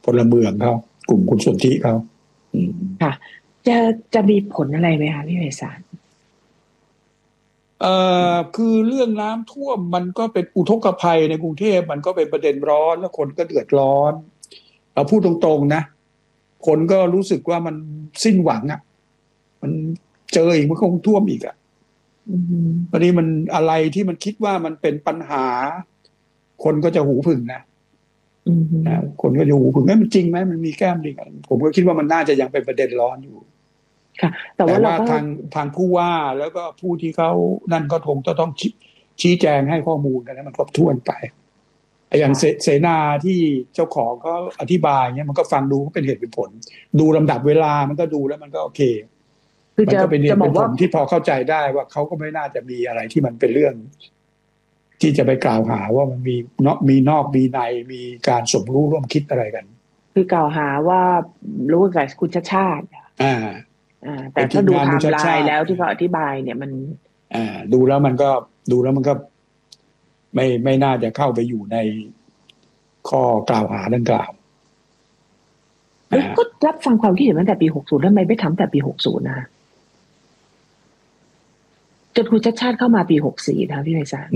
พลเมืองเขากลุ่มคุณสนธิเขาค่ะจะมีผลอะไรไหมคะพี่ไพศาลคือเรื่องน้ำท่วมมันก็เป็นอุทกภัยในกรุงเทพมันก็เป็นประเด็นร้อนแล้วคนก็เดือดร้อนเราพูดตรงๆนะคนก็รู้สึกว่ามันสิ้นหวังอ่ะมันเจออีกมันคงท่วมอีกอ่ะวันนี้มันอะไรที่มันคิดว่ามันเป็นปัญหาคนก็จะหูผึ่งนะคนก็จะหูผึ่งมันจริงไหมมันมีแก้มลิงผมก็คิดว่ามันน่าจะยังเป็นประเด็นร้อนอยู่ค่ะแต่ว่าทางผู้ว่าแล้วก็ผู้ที่เขานั่นก็คงจะต้องชี้แจงให้ข้อมูลกันนะมันครบถ้วนไปอย่างเสนาที่เจ้าของก็อธิบายเนี่ยมันก็ฟังดูเป็นเหตุเป็นผลดูลำดับเวลามันก็ดูแล้วมันก็โอเคมันก็เป็นเหตุเป็นผลที่พอเข้าใจได้ว่าเขาก็ไม่น่าจะมีอะไรที่มันเป็นเรื่องที่จะไปกล่าวหาว่ามันมีนอกมีในมีการสมรู้ร่วมคิดอะไรกันคือกล่าวหาว่ารู้กับคุณชาติแต่ถ้าดูไทม์ไลน์แล้วที่เขาอธิบายเนี่ยมันดูแล้วมันก็ไม่น่าจะเข้าไปอยู่ในข้อกล่าวหาดังกล่าวก็รับฟังความคิดเห็นตั้งแต่ปี60ทำไมไม่ทำแต่ปี60นะจนคุณชาติเข้ามาปี64นะพี่ไพศาล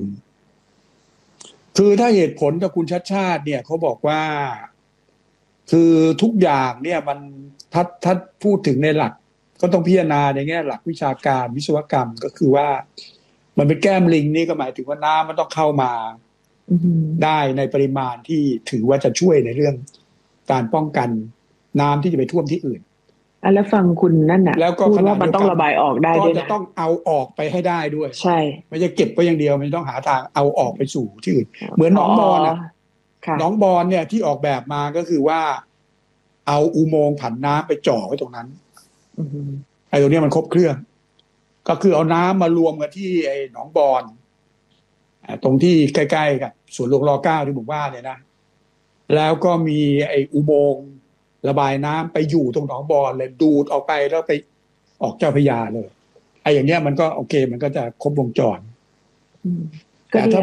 คือถ้าเหตุผลจากคุณชาติเนี่ยเขาบอกว่าคือทุกอย่างเนี่ยมันถ้าพูดถึงในหลักก็ต้องพิจารณาในแง่หลักวิชาการวิศวกรรมก็คือว่ามันเป็นแก้มลิงนี่ก็หมายถึงว่าน้ำมันต้องเข้ามาได้ในปริมาณที่ถือว่าจะช่วยในเรื่องการป้องกันน้ำที่จะไปท่วมที่อื่นแล้วฟังคุณนั่นน่ะแล้วก็พูดว่ามันต้องระบายออกได้ด้วยนะก็จะต้องเอาออกไปให้ได้ด้วยใช่ไม่ใช่เก็บไว้อย่างเดียวมันต้องหาทางเอาออกไปสู่ที่อื่นเหมือนหนองบอนอ่ะหนองบอนเนี่ยที่ออกแบบมาก็คือว่าเอาอุโมงค์ผันน้ำไปจ่อไว้ตรงนั้นไอ้ตรงนี้มันครบเครื่องก็คือเอาน้ำมารวมกันที่ไอ้หนองบอนตรงที่ใกล้ๆกับสวนหลวงร.9ที่ผมว่าเนี่ยนะแล้วก็มีไอ้อุโมงค์ระบายน้ำไปอยู่ตรงหนองบอนเลยดูดออกไปแล้วไปออกเจ้าพระยาเลยไอ้อย่างเงี้ยมันก็โอเคมันก็จะครบวงจรแต่ถ้า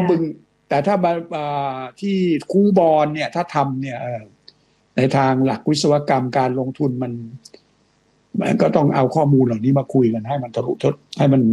ที่คูบอนเนี่ยถ้าทำเนี่ยในทางหลักวิศวกรรมการลงทุนมันก็ต้องเอาข้อมูลเหล่านี้มาคุยกันให้มันทะลุให้มัน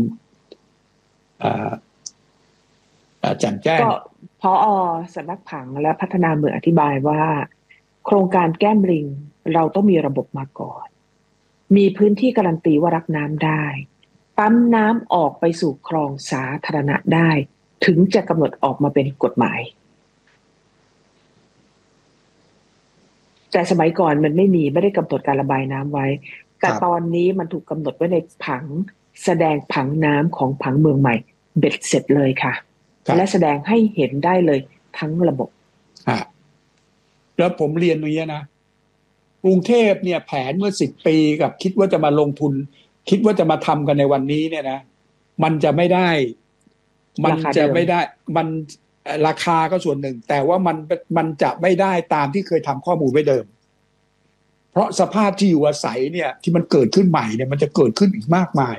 แจ่มแจ้งก็ผอ.สำนักผังและพัฒนาเมืองอธิบายว่าโครงการแก้มลิงเราต้องมีระบบมาก่อนมีพื้นที่การันตีว่ารับน้ำได้ปั๊มน้ำออกไปสู่คลองสาธารณะได้ถึงจะกำหนดออกมาเป็นกฎหมายแต่สมัยก่อนมันไม่ได้กำหนดการระบายน้ำไว้แต่ตอนนี้มันถูกกำหนดไว้ในผังแสดงผังน้ำของผังเมืองใหม่เบ็ดเสร็จเลยค่ะและแสดงให้เห็นได้เลยทั้งระบบแล้วผมเรียนตรงนี้นะกรุงเทพเนี่ยแผนเมื่อ10 ปีกับคิดว่าจะมาลงทุนคิดว่าจะมาทำกันในวันนี้เนี่ยนะมันจะไม่ได้มันราคาก็ส่วนหนึ่งแต่ว่ามันจะไม่ได้ตามที่เคยทำข้อมูลไว้เดิมเพราะสภาพที่อยู่อาศัยเนี่ยที่มันเกิดขึ้นใหม่เนี่ยมันจะเกิดขึ้นอีกมากมาย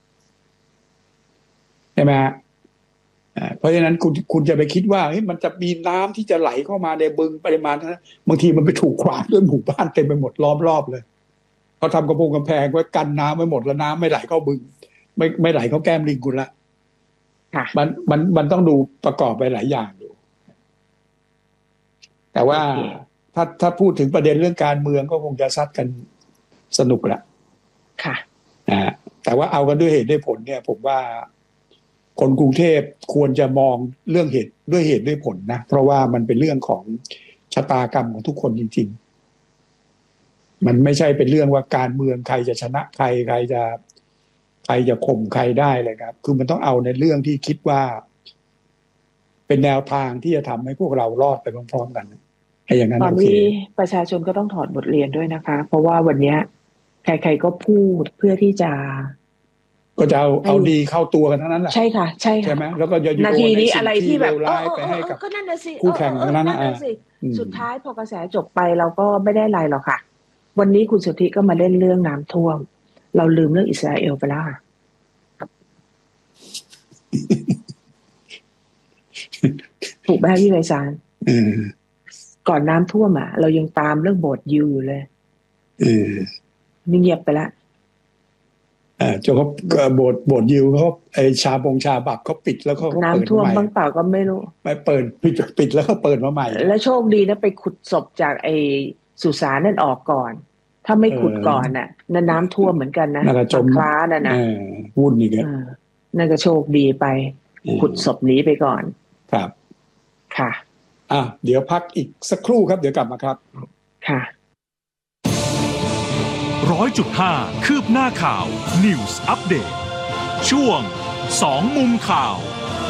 ใช่ไหมเพราะฉะนั้นคุณจะไปคิดว่าเฮ้ยมันจะมีน้ำที่จะไหลเข้ามาในบึงปริมาณนั้นบางทีมันไปถูกขวางด้วยหมู่บ้านเต็มไปหมดล้อมรอบเลยเขาทำกำแพงไว้กันน้ำไว้หมดแล้วน้ำไม่ไหลเข้าบึงไม่ไหลเข้าแก้มลิงคุณละมันต้องดูประกอบไปหลายอย่างอยู่แต่ว่าถ้าพูดถึงประเด็นเรื่องการเมืองก็คงจะซัดกันสนุกละค่ะแต่ว่าเอากันด้วยเหตุด้วยผลเนี่ยผมว่าคนกรุงเทพควรจะมองเรื่องเหตุด้วยผลนะเพราะว่ามันเป็นเรื่องของชะตากรรมของทุกคนจริงๆมันไม่ใช่เป็นเรื่องว่าการเมืองใครจะชนะใครจะข่มใครได้เลยครับคือมันต้องเอาในเรื่องที่คิดว่าเป็นแนวทางที่จะทำให้พวกเรารอดไปพร้อมๆกันให้อย่างนั้นตอนนี้ประชาชนก็ต้องถอดบทเรียนด้วยนะคะเพราะว่าวันนี้ใครๆก็พูดเพื่อที่จะเอาดีเข้าตัวกันทั้งนั้นแหละใช่ค่ะใช่ไหมแล้วก็จะโยนในสิ่งที่เลวร้ายไปให้กับคู่แข่งทั้งนั้นสุดท้ายพอกระแสจบไปเราก็ไม่ได้อะไรหรอกค่ะวันนี้คุณสุทธิก็มาเล่นเรื่องน้ำท่วมเราลืมเรื่องอิสราเอลไปแล้วค่ะถูกไหมพี่ไพศาลก่อนน้ำท่วมเรายังตามเรื่องโบสถ์ยิวอยู่เลยนี่เงียบไปละจนเขาโบสถ์ยิวเขาไอชาบับเขาปิดแล้วเขาน้ำท่วมบ้างเปล่าก็ไม่รู้ไปเปิดปิดแล้วก็เปิดมาใหม่แล้วโชคดีนะไปขุดศพจากไอสุสานนั่นออกก่อนถ้าไม่ขุดก่อนนั่นน้ำท่วมเหมือนกันนะจมคล้านั่นนะวุ่นอีกแล้วนั่นก็โชคดีไปขุดศพนี้ไปก่อนครับค่ะเดี๋ยวพักอีกสักครู่ครับเดี๋ยวกลับมาครับค่ะ 100.5 คืบหน้าข่าว News Update ช่วง2มุมข่าว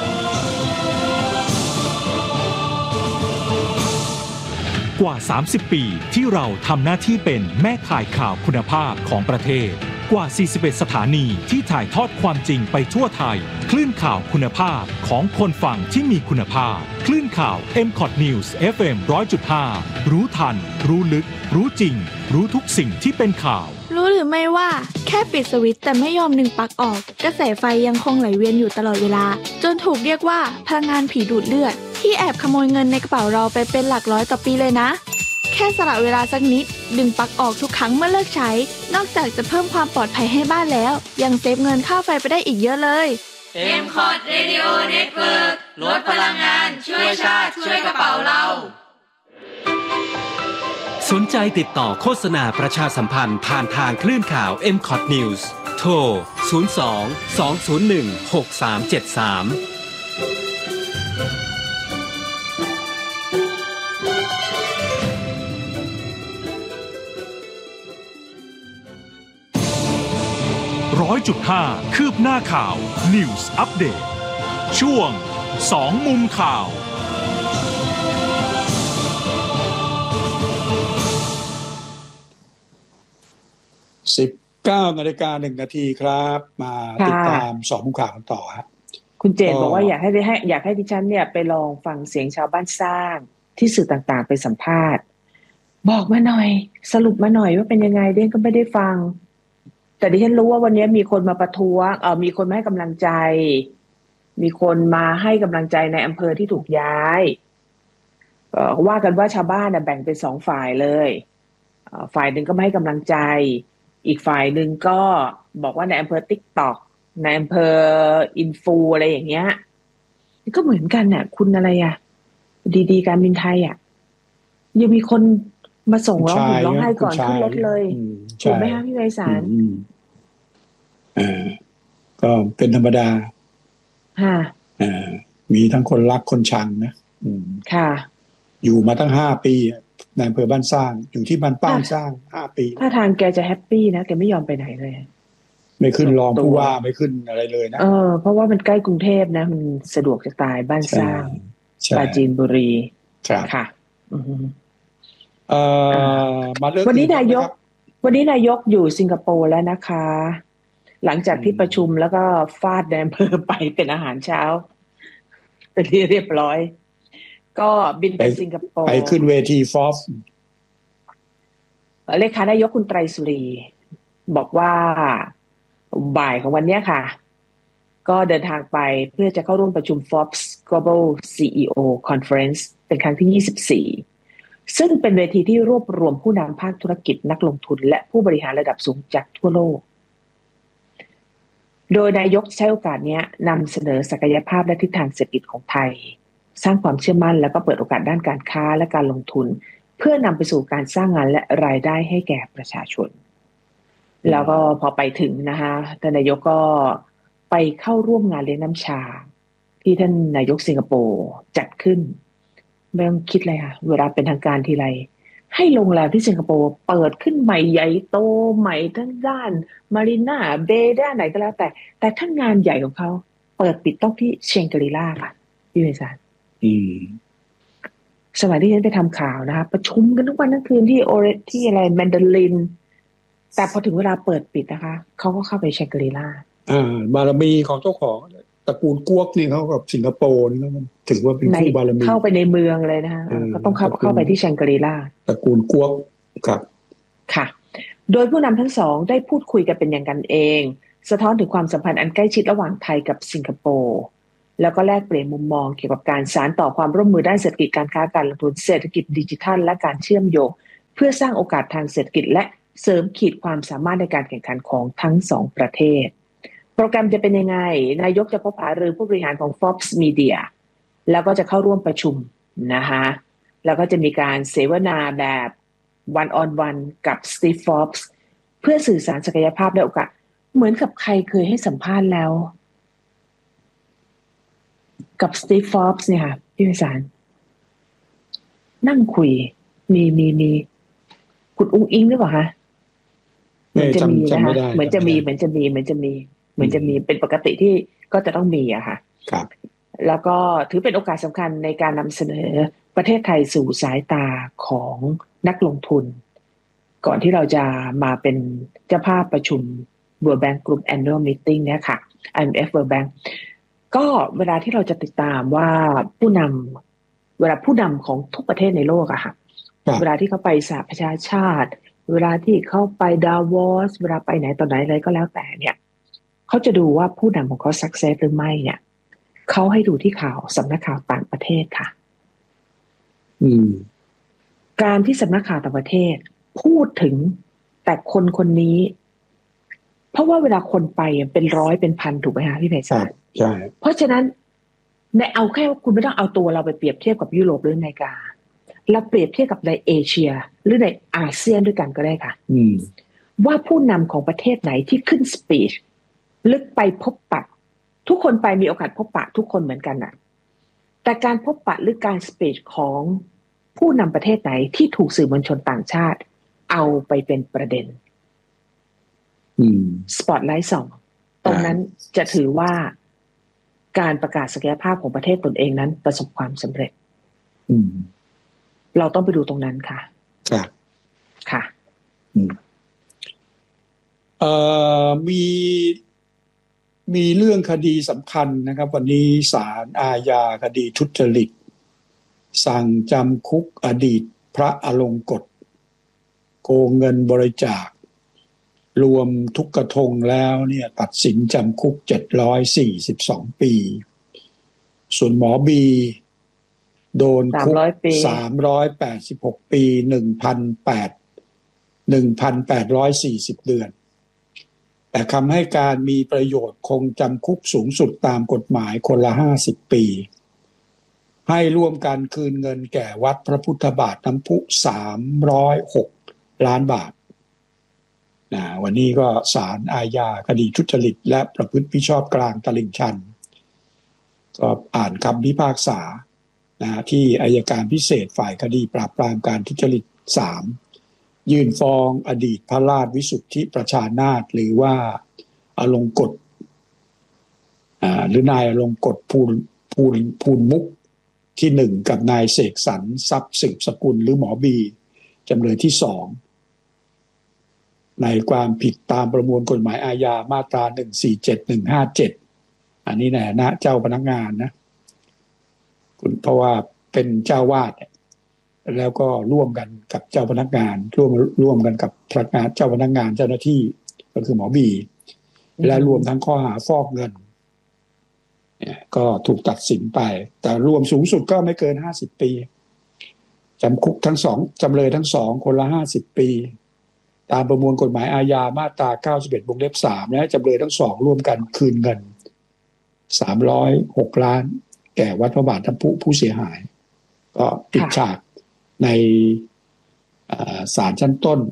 กว่า30ปีที่เราทำหน้าที่เป็นแม่ข่ายข่าวคุณภาพของประเทศกว่า41สถานีที่ถ่ายทอดความจริงไปทั่วไทยคลื่นข่าวคุณภาพของคนฟังที่มีคุณภาพคลื่นข่าว MCOT News FM 100.5 รู้ทันรู้ลึกรู้จริงรู้ทุกสิ่งที่เป็นข่าวรู้หรือไม่ว่าแค่ปิดสวิตช์แต่ไม่ยอมดึงปลั๊กออกกระแสไฟยังคงไหลเวียนอยู่ตลอดเวลาจนถูกเรียกว่าพลังงานผีดูดเลือดที่แอบขโมยเงินในกระเป๋าเราไปเป็นหลักร้อยต่อปีเลยนะแค่สละเวลาสักนิดดึงปลั๊กออกทุกครั้งเมื่อเลิกใช้นอกจากจะเพิ่มความปลอดภัยให้บ้านแล้วยังเซฟเงินค่าไฟไปได้อีกเยอะเลย MCOT Radio Network ลดพลังงานช่วยชาติช่วยกระเป๋าเราสนใจติดต่อโฆษณาประชาสัมพันธ์ผ่านทางคลื่นข่าว MCOT News โทร 02-201-6373 100.5 คืบหน้าข่าว News Update ช่วง2มุมข่าว 19:01 น.ครับมาติดตาม2มุมข่าวกันต่อครับคุณเจนบอกว่าอยากให้ดิฉันเนี่ยไปลองฟังเสียงชาวบ้านสร้างที่สื่อต่างๆไปสัมภาษณ์บอกมาหน่อยสรุปมาหน่อยว่าเป็นยังไงเด้งก็ไม่ได้ฟังแต่ดิฉันรู้ว่าวันนี้มีคนมาประท้วงมีคนมาให้กำลังใจมีคนมาให้กำลังใจในอำเภอที่ถูกย้ายว่ากันว่าชาวบ้านแบ่งเป็น2ฝ่ายเลยฝ่ายหนึ่งก็มาให้กำลังใจอีกฝ่ายหนึ่งก็บอกว่าในอำเภอ TikTok ในอำเภออินฟูอะไรอย่างเงี้ยก็เหมือนกันน่ะคุณอะไรดีการบินไทยยังมีคนมาส่งร้องห่มร้องไห้ก่อนขึ้นรถเลยถูกไหมคะพี่ไพศาลก็เป็นธรรมดาค่ะมีทั้งคนรักคนชังนะค่ะอยู่มาตั้ง5 ปีในอำเภอบ้านสร้างอยู่ที่บ้านป้างสร้าง5 ปีถ้าทางแกจะแฮปปี้นะแกไม่ยอมไปไหนเลยไม่ขึ้นรองผู้ว่าไม่ขึ้นอะไรเลยนะเพราะว่ามันใกล้กรุงเทพนะมันสะดวกจะตายบ้านสร้างปราจีนบุรีค่ะวันนี้นายกอยู่สิงคโปร์แล้วนะคะหลังจากที่ประชุมแล้วก็ฟาดแดนเพอไปเป็นอาหารเช้าเป็นที่เรียบร้อยก็บินไปสิงคโปร์ไปขึ้นเวทีฟอฟเลขานายกคุณไตรสุรีบอกว่าบ่ายของวันนี้ค่ะก็เดินทางไปเพื่อจะเข้าร่วมประชุม Forbes Global CEO Conference เป็นครั้งที่24ซึ่งเป็นเวทีที่รวบรวมผู้นำภาคธุรกิจนักลงทุนและผู้บริหารระดับสูงจากทั่วโลกโดยนายกใช้โอกาสนี้นำเสนอศักยภาพและทิศทางเศรษฐกิจของไทยสร้างความเชื่อมั่นและก็เปิดโอกาสด้านการค้าและการลงทุนเพื่อนำไปสู่การสร้างงานและรายได้ให้แก่ประชาชนแล้วก็พอไปถึงนะคะท่านนายกก็ไปเข้าร่วมงานเลี้ยงน้ำชาที่ท่านนายกสิงคโปร์จัดขึ้นไม่ต้องคิดเลยค่ะเวลาเป็นทางการทีไรให้โรงแรมที่สิงคโปร์เปิดขึ้นใหม่ใหญ่โตใหม่ทั้งด้านมารีนาเบย์ด้านไหนก็แล้วแต่ทั้งงานใหญ่ของเขาเปิดปิดต้องที่เชงกรีล่าค่ะพี่เวสานสมัยที่ฉันไปทำข่าวนะคะประชุมกันทุกวันทั้งคืนที่อะไรแมนดารินแต่พอถึงเวลาเปิดปิดนะคะเขาก็เข้าไปเชงกรีล่าบารมีของเจ้าของตระกูลกวกนี่เขากับสิงคโปร์นี่มันถือว่าเป็นคู่บารมีเข้าไปในเมืองเลยนะคะก็ต้องเข้าไปที่แชงกรีล่าตระกูลกวกครับค่ะโดยผู้นำทั้งสองได้พูดคุยกันเป็นอย่างกันเองสะท้อนถึงความสัมพันธ์อันใกล้ชิดระหว่างไทยกับสิงคโปร์แล้วก็แลกเปลี่ยนมุมมองเกี่ยวกับการสานต่อความร่วมมือด้านเศรษฐกิจการค้าการลงทุนเศรษฐกิจดิจิทัลและการเชื่อมโยงเพื่อสร้างโอกาสทางเศรษฐกิจและเสริมขีดความสามารถในการแข่งขันของทั้งสองประเทศโปรแกรมจะเป็นยังไงนายกจะพบหารือผู้บริหารของ Fox Media แล้วก็จะเข้าร่วมประชุมนะคะแล้วก็จะมีการเสวนาแบบ one on one กับ Steve Forbes เพื่อสื่อสารศักยภาพและโอกาสเหมือนกับใครเคยให้สัมภาษณ์แล้วกับ Steve Forbes เนี่ยค่ะพี่วิสารนั่งคุยมีคุณอุ้งอิงหรือเปล่าคะเหมือนจะมีนะคะเหมือนจะมีเป็นปกติที่ก็จะต้องมีอะค่ะครับแล้วก็ถือเป็นโอกาสสำคัญในการนำเสนอประเทศไทยสู่สายตาของนักลงทุนก่อนที่เราจะมาเป็นเจ้าภาพประชุม World Bank Group Annual Meeting เนี่ยค่ะ IMF World Bank ก็เวลาที่เราจะติดตามว่าผู้นำของทุกประเทศในโลกอะค่ะเวลาที่เขาไปสหประชาชาติเวลาที่เขาไปดาวอสเวลาไปไหนต่อไหนอะไรก็แล้วแต่เนี่ยเขาจะดูว่าผู้นำของเขาสักเซสหรือไม่เนี่ยเขาให้ดูที่ข่าวสำนักข่าวต่างประเทศค่ะการที่สำนักข่าวต่างประเทศพูดถึงแต่คนนี้เพราะว่าเวลาคนไปเป็นร้อยเป็นพันถูกไหมคะพี่ไพศาลใช่เพราะฉะนั้นในเอาแค่คุณไม่ต้องเอาตัวเราไปเปรียบเทียบกับยุโรปหรืออเมริกาเราเปรียบเทียบกับในเอเชียหรือในอาเซียนด้วยกันก็ได้ค่ะว่าผู้นำของประเทศไหนที่ขึ้นสปีชลึกไปพบปะทุกคนไปมีโอกาสพบปะทุกคนเหมือนกันน่ะแต่การพบปะหรือการสปีชของผู้นำประเทศไหนที่ถูกสื่อมวลชนต่างชาติเอาไปเป็นประเด็นสปอตไลท์ส่องตรงนั้นจะถือว่าการประกาศศักยภาพของประเทศตนเองนั้นประสบความสำเร็จเราต้องไปดูตรงนั้นค่ะค่ะมีเรื่องคดีสำคัญนะครับวันนี้ศาลอาญาคดีทุจริตสั่งจำคุกอดีตพระอลงกฎโกงเงินบริจาครวมทุกกระทงแล้วเนี่ยตัดสินจำคุก742 ปีส่วนหมอบีโดนคุก386 ปี1,840 เดือนแต่คำให้การมีประโยชน์คงจำคุกสูงสุดตามกฎหมายคนละ50 ปีให้ร่วมกันคืนเงินแก่วัดพระพุทธบาทน้ำพุ306 ล้านบาทวันนี้ก็ศาลอาญาคดีทุจริตและประพฤติมิชอบกลางตลิ่งชันก็อ่านคำพิพากษาที่อัยการพิเศษฝ่ายคดีปราบปรามการทุจริต3ยื่นฟ้องอดีตพระราชวิสุทธิประชานาถหรือว่าอลงกฎหรือนายอลงกฎภูลมุกที่1กับนายเสกสรรทรัพย์สืบสกุลหรือหมอบีจำเลยที่2ในความผิดตามประมวลกฎหมายอาญามาตรา147157อันนี้ในฐานะเจ้าพนักงานนะเพราะว่าเป็นเจ้าวาดแล้วก็ร่วมกันกับเจ้าพนักงานร่วมกันกับพนักงานเจ้าพนักงานเจ้าหน้าที่ก็คือหมอบีและรวมทั้งข้อหาฟอกเงินก็ถูกตัดสินไปแต่รวมสูงสุดก็ไม่เกิน50 ปีจำคุกทั้ง2จำเลยทั้ง2คนละ50 ปีตามประมวลกฎหมายอาญามาตรา91 วงเล็บ 3และจำเลยทั้ง2ร่วมกันคืนเงิน306 ล้านแก่วัดพระบาทน้ำพุผู้เสียหายก็ปิดฉากในศาลชั้นต้น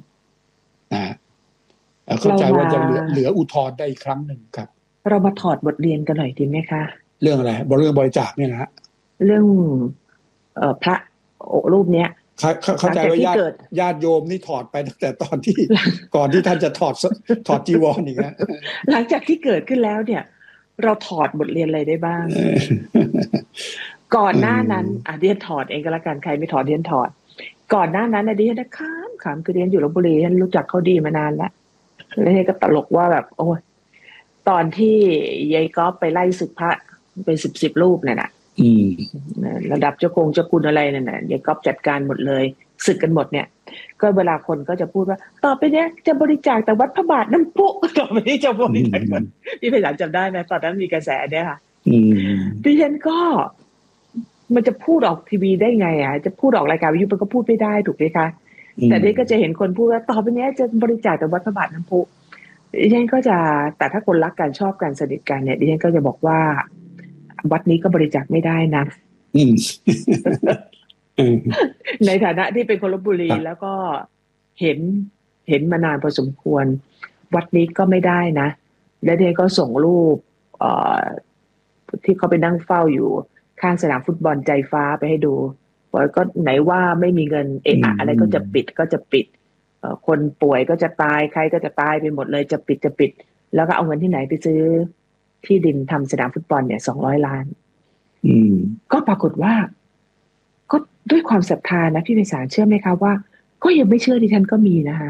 เข้าใจว่าจะเหลืออุทธรณ์ได้อีกครั้งหนึ่งครับเรามาถอดบทเรียนกันหน่อยดีไหมคะเรื่องอะไรเรื่องบริจาคเนี่ยนะเรื่องพระรูปเนี้ยเข้าใจว่าญาติโยมนี่ถอดไปตั้งแต่ตอนที่ก่อนที่ท่านจะถอดจีวรอีกนะหลังจากที่เกิดขึ้นแล้วเนี่ยเราถอดบทเรียนอะไรได้บ้างก่อนหน้านั้นเดียนถอดเองก็แล้วกันใครไม่ถอดเดียนถอดก่อนหน้านั้นเดียนขำคือเดียนอยู่ลพบุรีเดียนรู้จักเขาดีมานานแล้วแล้วเดียนก็ตลกว่าแบบโอ้ยตอนที่ยายก๊อฟไปไล่ศึกพระเป็น10รูปเนี่ยนะระดับเจ้าคุณอะไรนั่นน่ะยายก๊อฟจัดการหมดเลยศึกกันหมดเนี่ยก็เวลาคนก็จะพูดว่าต่อไปเนี้ยจะบริจาคแต่วัดพระบาทน้ำพุต่อไปนี้จะบริจาคพี่ไพศาลจำได้ไหมตอนนั้นมีกระแสเนี่ยค่ะดิฉันก็มันจะพูดออกทีวีได้ไงอ่ะจะพูดออกรายการวิทยุมันก็พูดไม่ได้ถูกไหมคะแต่ดิฉันก็จะเห็นคนพูดว่าต่อไปนี้จะบริจาคแต่วัดพระบาทน้ำพุดิฉันก็จะแต่ถ้าคนรักกันชอบกันสนิทกันเนี่ยดิฉันก็จะบอกว่าวัดนี้ก็บริจาคไม่ได้นะในฐานะที่เป็นคนลพบุรีแล้วก็เห็นมานานพอสมควรวัดนี้ก็ไม่ได้นะและดิฉันก็ส่งรูปที่เขาไปนั่งเฝ้าอยู่ข้างสนามฟุตบอลใจฟ้าไปให้ดูก็ไหนว่าไม่มีเงินอะไรก็จะปิดคนป่วยก็จะตายใครก็จะตายไปหมดเลยจะปิดแล้วก็เอาเงินที่ไหนไปซื้อที่ดินทำสนามฟุตบอลเนี่ย200 ล้านก็ปรากฏว่าก็ด้วยความศรัทธานะพี่ไพศาลเชื่อไหมคะว่าก็ยังไม่เชื่อดิฉันก็มีนะคะ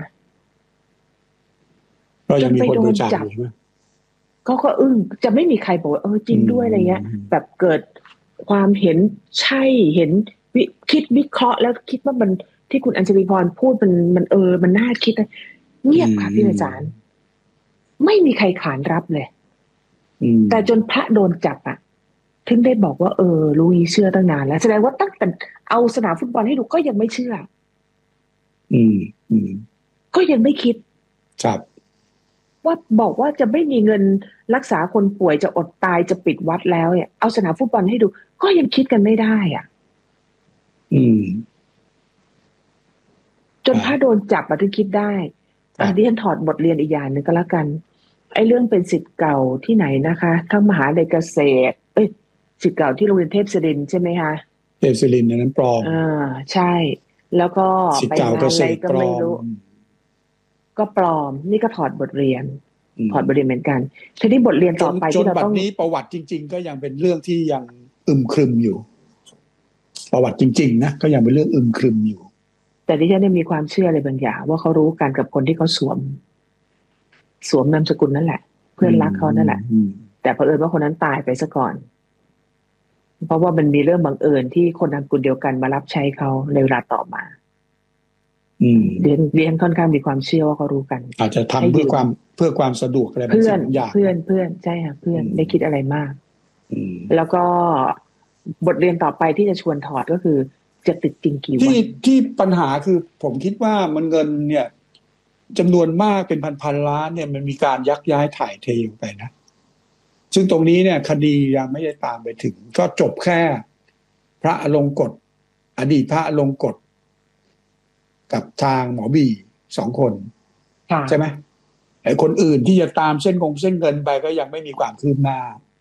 จนไปโดนจับก็อึ้งจะไม่มีใครบอกว่าจริงด้วยอะไรเงี้ยแบบเกิดความเห็นใช่เห็นคิดวิเคราะห์แล้วคิดว่ามันที่คุณอัญชลีพรพูดมันน่าคิดเงียบค่ะพี่อาจารย์ไม่มีใครขานรับเลยแต่จนพระโดนจับอ่ะถึงได้บอกว่าลุยเชื่อตั้งนานแล้วแสดงว่าตั้งแต่เอาสนามฟุตบอลให้ดูก็ยังไม่เชื่อก็ยังไม่คิดครับว่าบอกว่าจะไม่มีเงินรักษาคนป่วยจะอดตายจะปิดวัดแล้วเนี่ยเอาสนามฟุตบอลให้ดูก็ยังคิดกันไม่ได้อ่ะจนพระโดนจับมาถึงคิดได้ดิฉันถอดบทเรียนอีกอย่างนึงก็แล้วกันไอ้เรื่องเป็นศิษย์เก่าที่ไหนนะคะทั้งมหาวิทยาลัยเกษตรศิษย์เก่าที่โรงเรียนเทพศิรินทร์ใช่ไหมคะเทพศิรินทร์นั้นปลอมใช่แล้วก็ไปงานอะไรก็ไม่รู้ก็ปลอมนี่ก็ถอดบทเรียนเหมือนกันทีนี้บทเรียนต่อไปที่เราต้องนี้ประวัติจริงๆก็ยังเป็นเรื่องที่ยังอึมครึมอยู่ประวัติจริงๆนะก็ยังเป็นเรื่องอึมครึมอยู่แต่ดิฉันมีความเชื่ออะไรบางอย่างว่าเขารู้กันกับคนที่เขาสวมนามสกุลนั่นแหละเพื่อนรักเขานั่นแหละแต่เผอิญว่าคนนั้นตายไปซะก่อนเพราะว่ามันมีเรื่องบังเอิญที่คนนามสกุลเดียวกันมารับใช้เขาในเวลาต่อมาเรียนค่อนข้างมีความเชื่อว่าเขารู้กันอาจจะทำเพื่อความสะดวกอะไรบางอย่างเพื่อนใช่ค่ะเพื่อนไม่คิดอะไรมากแล้วก็บทเรียนต่อไปที่จะชวนถอดก็คือจะติดจริงกี่วันที่ปัญหาคือผมคิดว่ามันเงินเนี่ยจำนวนมากเป็นพันล้านเนี่ยมันมีการยักย้ายถ่ายเทไปนะซึ่งตรงนี้เนี่ยคดียังไม่ได้ตามไปถึงก็จบแค่พระอลงกฎอดีตพระอลงกฎกับทางหมอบี2 คนใช่ไหมไอ้คนอื่นที่จะตามเส้นเงินไปก็ยังไม่มีความคืบหน้า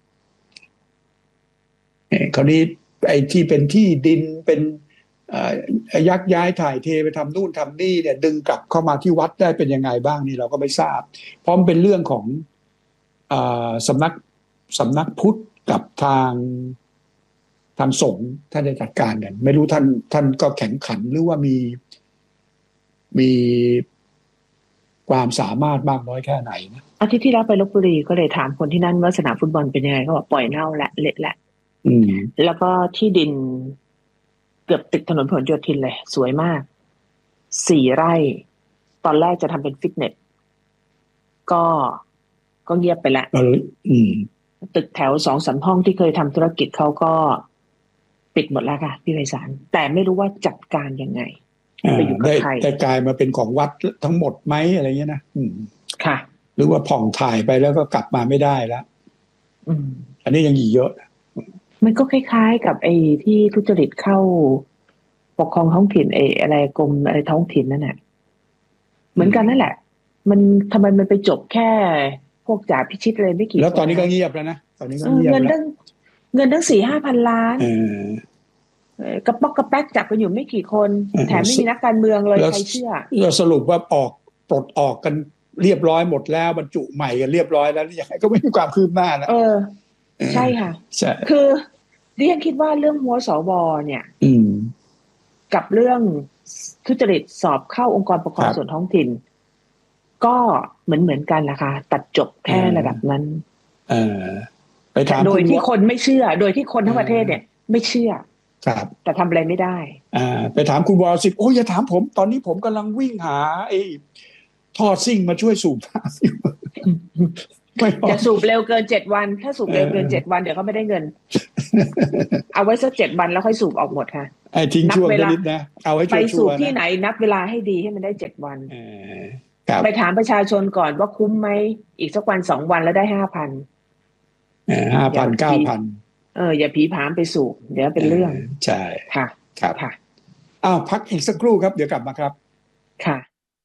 คราวนี้ไอ้ที่เป็นที่ดินเป็นยักย้ายถ่ายเทไปทำนู่นทำนี่เนี่ยดึงกลับเข้ามาที่วัดได้เป็นยังไงบ้างนี่เราก็ไม่ทราบเพราะมันเป็นเรื่องของสำนักพุทธกับทางสงฆ์ท่านได้จัดการกันไม่รู้ท่านก็แข็งขันหรือว่ามีความสามารถมากน้อยแค่ไหนนะอาทิตย์ที่แล้วไปลพบุรีก็เลยถามคนที่นั่นว่าสนามฟุตบอลเป็นยังไงเขาบอกปล่อยเน่าและเละแหละแล้วก็ที่ดินเกือบติดถนนผลโยธินเลยสวยมาก4 ไร่ตอนแรกจะทำเป็นฟิตเนสก็เงียบไปแล้วตึกแถว2-3 ห้องที่เคยทำธุรกิจเขาก็ปิดหมดแล้วค่ะพี่ไพศาลแต่ไม่รู้ว่าจัดการยังไงไปอยู่กับใครแต่กลายมาเป็นของวัดทั้งหมดไหมอะไรเงี้ยนะค่ะหรือว่าผ่องถ่ายไปแล้วก็กลับมาไม่ได้แล้วอันนี้ยังอีกเยอะมันก็คล้ายๆกับไอ้ที่ทุจริตเข้าปกครองท้องถิ่นอะไรกรมอะไรท้องถิ่นนั่นแหละเหมือนกันนั่นแหละมันทำไมมันไปจบแค่พวกจ่าพิชิตเลยไม่กี่แล้วตอนนี้ก็เงียบแล้วนะตอนนี้ก็เงียบเงินตั้ง 4-5 พันล้านกระป๊อกกระแป๊กจับกันอยู่ไม่กี่คนแถมไม่มีนักการเมืองเลยใครเชื่อเราสรุปว่าปลดออกกันเรียบร้อยหมดแล้วบรรจุใหม่กันเรียบร้อยแล้วยังไงก็ไม่มีความคืบหน้านะใช่ค่ะคือดิฉันคิดว่าเรื่องหัวสวเนี่ยกับเรื่องทุจริตสอบเข้าองค์กรปกครองส่วนท้องถิ่นก็เหมือนกันนะคะตัดจบแค่ระดับนั้นไปถามโดยที่คนไม่เชื่อโดยที่คนทั้งประเทศเนี่ยไม่เชื่อครับแต่ทำอะไรไม่ได้ไปถามคุณวรศิษฐ์อย่าถามผมตอนนี้ผมกำลังวิ่งหาไอ้ท่อซิ่งมาช่วยสูบน้ำอย่าสูบเร็วเกิน7 วันถ้าสูบเร็วเกิน7 วันเดี๋ยวเขาไม่ได้เงินเอาไว้สัก7 วันแล้วค่อยสูบออกหมดค่ะไอ้ทิ้งช่วงนิดนะเอาให้ชัวร์ๆนะไปสูบที่ไหนนับเวลาให้ดีให้มันได้7 วันไปถามประชาชนก่อนว่าคุ้มไหมอีกสักวัน2 วันแล้วได้5,000 5,000 9,000 อย่าผีผามไปสูบเดี๋ยวเป็นเรื่องใช่ค่ะครับค่ะพักอีกสักครู่ครับเดี๋ยวกลับมาครับค่ะ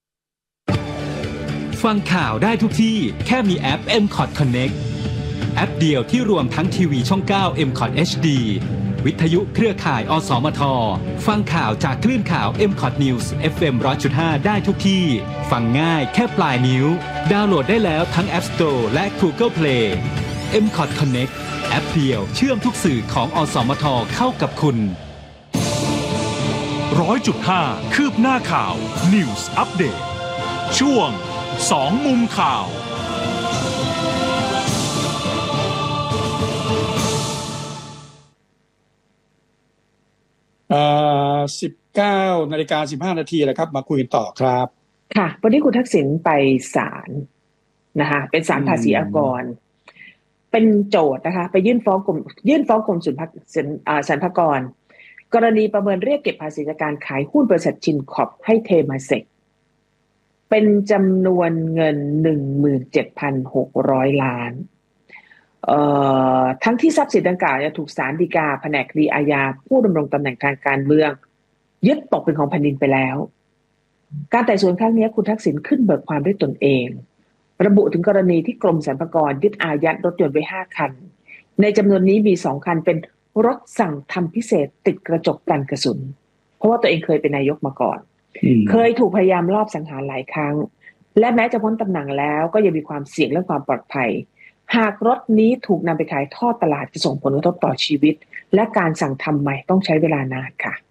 ฟังข่าวได้ทุกที่แค่มีแอป MCOT Connect แอปเดียวที่รวมทั้งทีวีช่อง9 MCOT HD วิทยุเครือข่ายอสมทฟังข่าวจากคลื่นข่าว MCOT News FM 100.5 ได้ทุกที่ฟังง่ายแค่ปลายนิ้วดาวน์โหลดได้แล้วทั้ง App Store และ Google Play MCOT Connect แอปเดียวเชื่อมทุกสื่อของอสมทเข้ากับคุณ 100.5 คืบหน้าข่าว News Update ช่วง2 มุมข่าว 19:15 นาทีแล้วครับมาคุยกันต่อครับค่ะวันนี้คุณทักษิณไปศาลนะคะเป็นศาลภาษีอากรเป็นโจทย์นะคะไปยื่นฟ้องกรมสรรพากรกรณีประเมินเรียกเก็บภาษีจากการขายหุ้นบริษัทชินคอร์ปให้เทมาเซกเป็นจำนวนเงิน 17,600 ล้านทั้งที่ทรัพย์สินดังกล่าวถูกศาลฎีกาแผนกคดีอาญาผู้ดำรงตำแหน่งทางการเมืองยึดตกเป็นของแผ่นดินไปแล้วการไต่สวนครั้งนี้คุณทักษิณขึ้นเบิกความด้วยตนเองระบุถึงกรณีที่กรมสรรพากรยึดอายัดรถยนต์ไว้5 คันในจำนวนนี้มี2 คันเป็นรถสั่งทำพิเศษติดกระจกกันกระสุนเพราะว่าตัวเองเคยเป็นนายกมาก่อนเคยถูกพยายามลอบสังหารหลายครั้งและแม้จะพ้นตำแหน่งแล้วก็ยังมีความเสี่ยงเรื่องความปลอดภัยหากรถนี้ถูกนำไปขายทอดตลาดจะส่งผลกระทบต่อชีวิตและการสั่งทำใหม่ต้องใช้เวลานานค่ะ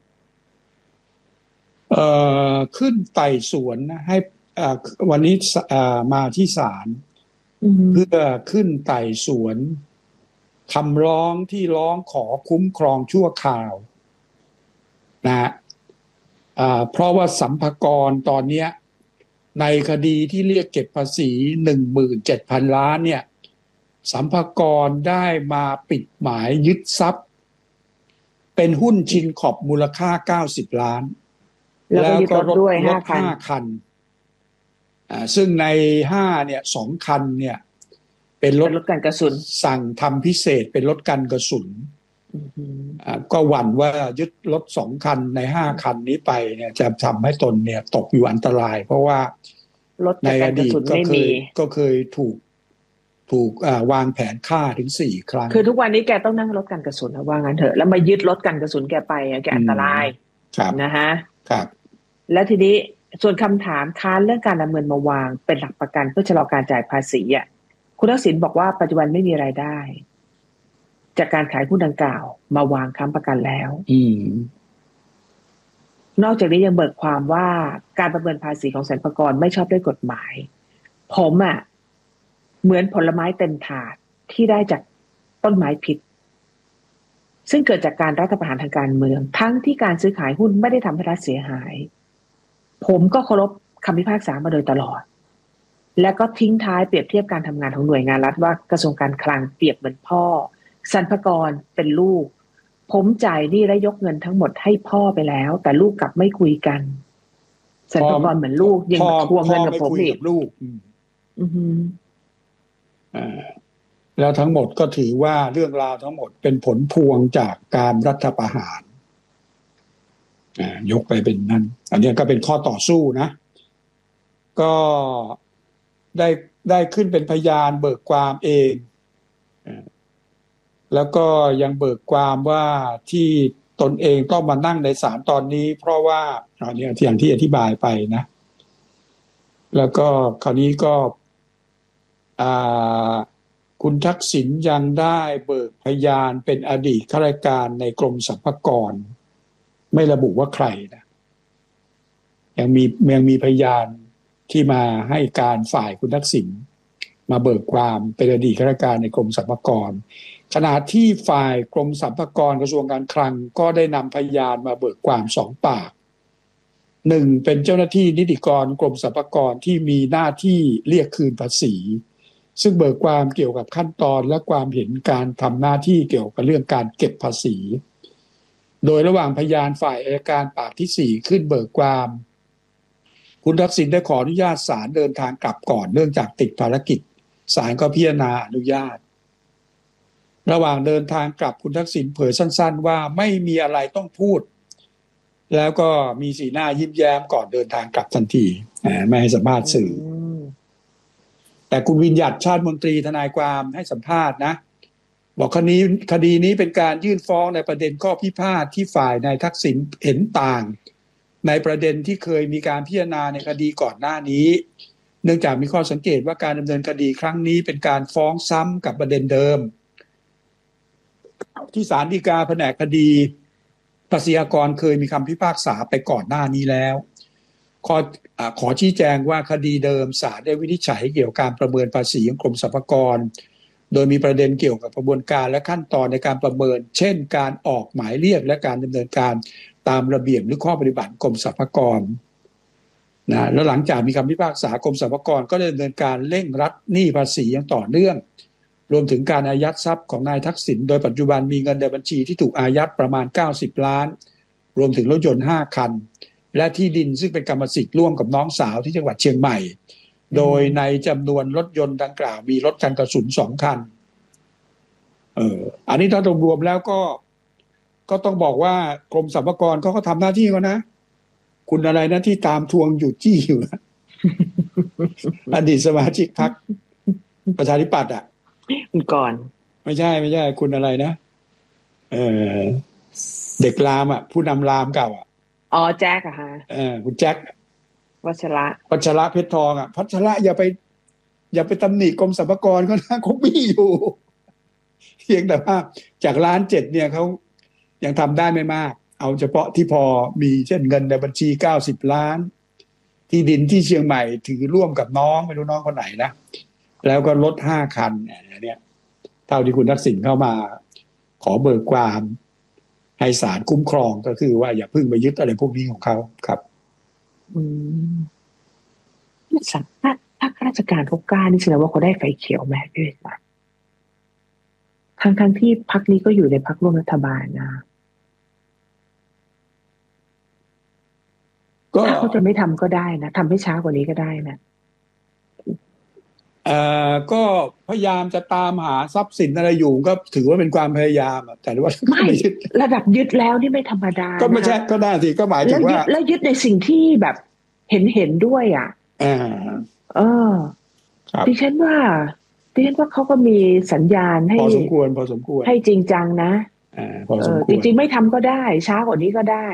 ขึ้นไต่สวนนะให้วันนี้มาที่ศาลเพื่อขึ้นไต่สวนคำร้องที่ร้องขอคุ้มครองชั่วคราวนะเพราะว่าสรรพากรตอนนี้ในคดีที่เรียกเก็บภาษี 17,000 ล้านเนี่ยสรรพากรได้มาปิดหมายยึดทรัพย์เป็นหุ้นชินคอร์ปมูลค่า90 ล้านแล้วก็รถ5 คันซึ่งใน5เนี่ย2 คันเนี่ยเป็นรถกันกระสุนสั่งทำพิเศษเป็นรถกันกระสุนก็หวั่นว่ายึดรถ2 คันใน5 คันนี้ไปเนี่ยจะทำให้ตนเนี่ยตกอยู่อันตรายเพราะว่าในอดีตก็เคยถูกวางแผนฆ่าถึง4 ครั้งคือทุกวันนี้แกต้องนั่งรถกันกระสุนว่างั้นเถอะแล้วมายึดรถกันกระสุนแกไปแกอันตรายนะฮะครับแล้วทีนี้ส่วนคำถามค้านเรื่องการนำเงินมาวางเป็นหลักประกันเพื่อชะลอการจ่ายภาษีคุณทักษิณบอกว่าปัจจุบันไม่มีรายได้จากการขายหุ้นดังกล่าวมาวางค้ำประกันแล้วนอกจากนี้ยังเบิกความว่าการประเมินภาษีของสรรพากรไม่ชอบด้วยกฎหมายผมเหมือนผลไม้เต็มถาดที่ได้จากต้นไม้พิษซึ่งเกิดจากการรัฐประหารทางการเมืองทั้งที่การซื้อขายหุ้นไม่ได้ทำให้รัฐเสียหายผมก็เคารพคำพิพากษามาโดยตลอดและก็ทิ้งท้ายเปรียบเทียบการทำงานของหน่วยงานรัฐว่ากระทรวงการคลังเปรียบเหมือนพ่อสรรพากรเป็นลูกผมจ่ายหนี้และยกเงินทั้งหมดให้พ่อไปแล้วแต่ลูกกลับไม่คุยกันสรรพากรเหมือนลูกยังทวงเงินกับผมอีกลูกแล้วทั้งหมดก็ถือว่าเรื่องราวทั้งหมดเป็นผลพวงจากการรัฐประหารยกไปเป็นนั้นอันนี้ก็เป็นข้อต่อสู้นะก็ได้ขึ้นเป็นพยานเบิกความเองแล้วก็ยังเบิกความว่าที่ตนเองต้องมานั่งในศาลตอนนี้เพราะว่าอันนี้อย่างที่อธิบายไปนะแล้วก็คราวนี้ก็คุณทักษิณยังได้เบิกพยานเป็นอดีตข้าราชการในกรมสรรพากรไม่ระบุว่าใครนะยังมีพยานที่มาให้การฝ่ายคุณทักษิณมาเบิกความเป็นอดีตข้าราชการในกรมสรรพากรขณะที่ฝ่ายกรมสรรพากรกระทรวงการคลังก็ได้นำพยานมาเบิกความ2 ปาก1เป็นเจ้าหน้าที่นิติกรกรมสรรพากรที่มีหน้าที่เรียกคืนภาษีซึ่งเบิกความเกี่ยวกับขั้นตอนและความเห็นการทำหน้าที่เกี่ยวกับเรื่องการเก็บภาษีโดยระหว่างพยานฝ่ายอัยการปากที่4ขึ้นเบิกความคุณทักษิณได้ขออนุญาตศาลเดินทางกลับก่อนเนื่องจากติดภารกิจศาลก็พิจารณาอนุญาตระหว่างเดินทางกลับคุณทักษิณเผยสั้นๆว่าไม่มีอะไรต้องพูดแล้วก็มีสีหน้ายิ้มแย้มก่อนเดินทางกลับทันทีไม่ให้สัมภาษณ์สื่อแต่คุณวิญญัติชาติมนตรีทนายความให้สัมภาษณ์นะบอกคดีนี้เป็นการยื่นฟ้องในประเด็นข้อพิพาทที่ฝ่ายนายทักษิณเห็นต่างในประเด็นที่เคยมีการพิจารณาในคดีก่อนหน้านี้เนื่องจากมีข้อสังเกตว่าการดำเนินคดีครั้งนี้เป็นการฟ้องซ้ำกับประเด็นเดิมที่ศาลฎีกาแผนกคดีภาษีอากรเคยมีคำพิพากษาไปก่อนหน้านี้แล้วขอชี้แจงว่าคดีเดิมศาลได้วินิจฉัยเกี่ยวกับการประเมินภาษีของกรมสรรพากรโดยมีประเด็นเกี่ยวกับกระบวนการและขั้นตอนในการประเมินเช่นการออกหมายเรียกและการดำเนินการตามระเบียบหรือข้อปฏิบัติกรมสรรพากรนะแล้วหลังจากมีคำพิพากษากรมสรรพากรก็ได้ดำเนินการเร่งรัดหนี้ภาษีอย่างต่อเนื่องรวมถึงการอายัดทรัพย์ของนายทักษิณโดยปัจจุบันมีเงินในบัญชีที่ถูกอายัดประมาณ90ล้านรวมถึงรถยนต์5คันและที่ดินซึ่งเป็นกรรมสิทธิ์ร่วมกับน้องสาวที่จังหวัดเชียงใหม่โดยในจำนวนรถยนต์ดังกล่าวมีรถกันกระสุน2คันอันนี้ถ้ารวมๆแล้วก็ต้องบอกว่ากรมสรรพากรเขาก็ทำหน้าที่เขานะคุณอะไรนะที่ตามทวงอยู่จี้อยู่นะ อดีตสมาชิกพรรคประชาธิปัตย์อ่ะคุณก่อนไม่ใช่คุณอะไรนะเด็กรามอ่ะผู้นำรามเก่าอ่ะอ๋อแจ็คอะฮะคุณแจ็ควัชระเพชรทองอ่ะพัชระอย่าไปตำหนิกรมสรรพากรเขานะเขามีอยู่เพียงแต่ว่าจาก1.7 ล้านเนี่ยเขายังทำได้ไม่มากเอาเฉพาะที่พอมีเช่นเงินในบัญชี90ล้านที่ดินที่เชียงใหม่ถือร่วมกับน้องไม่รู้น้องคนไหนนะแล้วก็รถ5คันเนี่ยเท่าที่คุณทักษิณเข้ามาขอเบิกความให้ศาลคุ้มครองก็คือว่าอย่าเพิ่งไปยึดอะไรพวกนี้ของเขาครับถ้าข้าราชการเขากล้านี่แสดงว่าเขาได้ไฟเขียวแม่ด้วยนะทั้งที่พรรคนี้ก็อยู่ในพรรคร่วมรัฐบาลนะถ้าเขาจะไม่ทำก็ได้นะทำให้ช้ากว่านี้ก็ได้นะก็พยายามจะตามหาทรัพย์สินอะไรอยู่ก็ถือว่าเป็นความพยายามแต่ว่าไม่ระดับยึดแล้วนี่ไม่ธรรมดาก็ไม่ใช่ก็ได้สิก็หมายถึงว่าแล้วยึดในสิ่งที่แบบเห็นด้วยอ่ะดิฉันว่าเขาก็มีสัญญาณให้พอสมควรให้จริงจังนะจริงๆไม่ทำก็ได้ช้ากว่านี้ก็ได้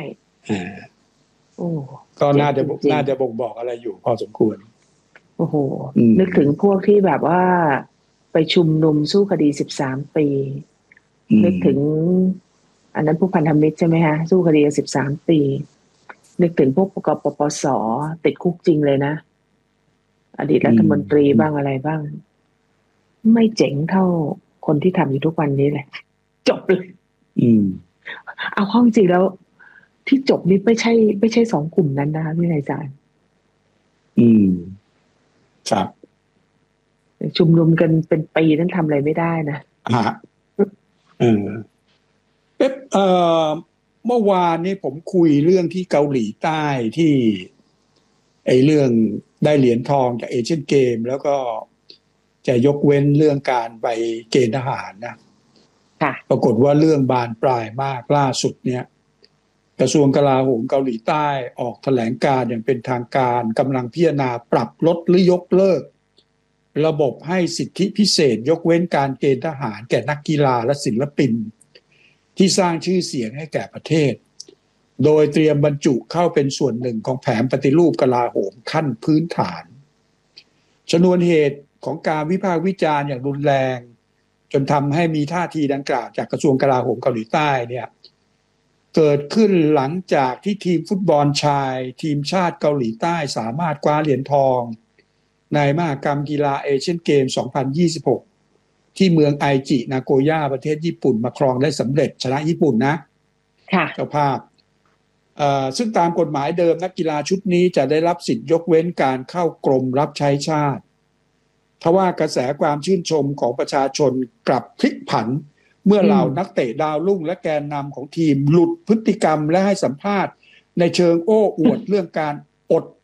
ก็น่าจะบ่งบอกอะไรอยู่พอสมควรโอ้โหนึกถึงพวกที่แบบว่าไปชุมนุมสู้คดี13 ปีนึกถึงอันนั้นพวกพันธมิตรใช่ไหมฮะสู้คดี13 ปีนึกถึงพวกกปปส.ติดคุกจริงเลยนะอดีตรัฐมนตรีบ้างอะไรบ้างไม่เจ๋งเท่าคนที่ทำอยู่ทุกวันนี้เลยจบเลยเอาข้อจริงแล้วที่จบนี่ไม่ใช่2 กลุ่มนั้นนะคะพี่นายจารย์ครับชุมนุมกันเป็นปีนั้นทำอะไรไม่ได้นะเมื่อวานนี้ผมคุยเรื่องที่เกาหลีใต้ที่เรื่องได้เหรียญทองจากเอเชียนเกมแล้วก็จะยกเว้นเรื่องการไปเกณฑ์ทหารนะปรากฏว่าเรื่องบานปลายมากล่าสุดเนี่ยกระทรวงกลาโหมเกาหลีใต้ออกแถลงการอย่างเป็นทางการกำลังพิจารณาปรับลดหรือยกเลิกระบบให้สิทธิพิเศษยกเว้นการเกณฑ์ทหารแก่นักกีฬาและศิลปินที่สร้างชื่อเสียงให้แก่ประเทศโดยเตรียมบรรจุเข้าเป็นส่วนหนึ่งของแผนปฏิรูปกลาโหมขั้นพื้นฐานชนวนเหตุของการวิพากษ์วิจารณ์อย่างรุนแรงจนทำให้มีท่าทีดังกล่าวจากกระทรวงกลาโหมเกาหลีใต้เนี่ยเกิดขึ้นหลังจากที่ทีมฟุตบอลชายทีมชาติเกาหลีใต้สามารถคว้าเหรียญทองในมหกรรมกีฬาเอเชียนเกม 2026 ที่เมืองไอจินาโกย่าประเทศญี่ปุ่นมาครองได้สำเร็จชนะญี่ปุ่นนะเจ้าภาพซึ่งตามกฎหมายเดิมนักกีฬาชุดนี้จะได้รับสิทธิ์ยกเว้นการเข้ากรมรับใช้ชาติเพราะว่ากระแสความชื่นชมของประชาชนกลับพลิกผันเมื่อเหล่านักเตะดาวรุ่งและแกนนำของทีมหลุดพฤติกรรมและให้สัมภาษณ์ในเชิงโอ้อวดเรื่องการอด